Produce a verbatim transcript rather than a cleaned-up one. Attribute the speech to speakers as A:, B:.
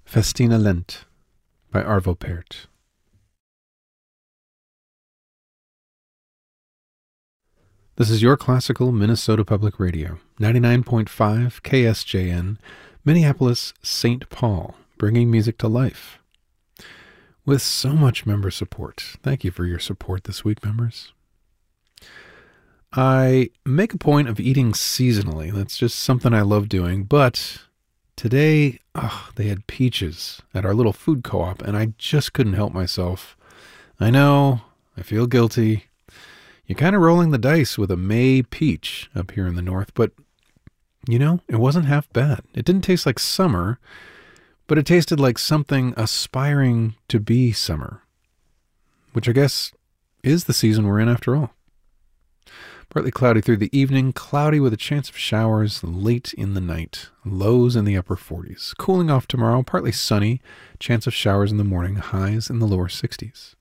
A: Festina Lent by Arvo Pärt. This is your classical Minnesota Public Radio, ninety-nine point five K S J N, Minneapolis, Saint Paul, bringing music to life. With so much member support. Thank you for your support this week, members. I make a point of eating seasonally. That's just something I love doing, but today, oh, they had peaches at our little food co-op, and I just couldn't help myself. I know, I feel guilty. You're kind of rolling the dice with a May peach up here in the north, but, you know, it wasn't half bad. It didn't taste like summer, but it tasted like something aspiring to be summer, which I guess is the season we're in after all. Partly cloudy through the evening, cloudy with a chance of showers late in the night, lows in the upper forties. Cooling off tomorrow, partly sunny, chance of showers in the morning, highs in the lower sixties.